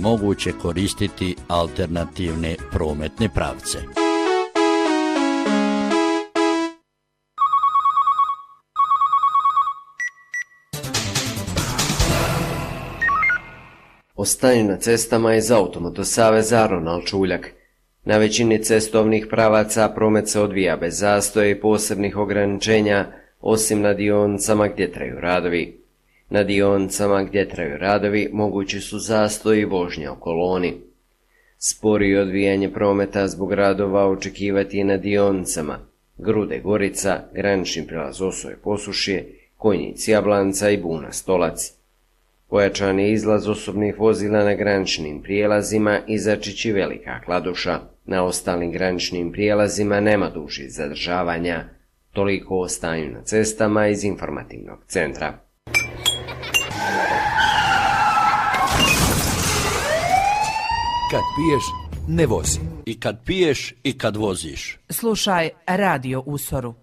moguće koristiti alternativne prometne pravce. O stanju na cestama iz Automotosaveza Ronald Čuljak. Na većini cestovnih pravaca promet se odvija bez zastoja i posebnih ograničenja, osim na dionicama gdje traju radovi. Na dionicama gdje traju radovi mogući su zastoji i vožnja u koloni. Sporije odvijanje prometa zbog radova očekivati i na dionicama Grude Gorica, granični prijelaz Osoje Posušje, Konjic Jablanca i Buna Stolac. Pojačan je izlaz osobnih vozila na graničnim prijelazima Izačić i Velika Kladuša. Na ostalim graničnim prijelazima nema dužih zadržavanja. Toliko o stanju na cestama iz informativnog centra. Kad piješ, ne vozi. I kad piješ i kad voziš. Slušaj Radio Usoru.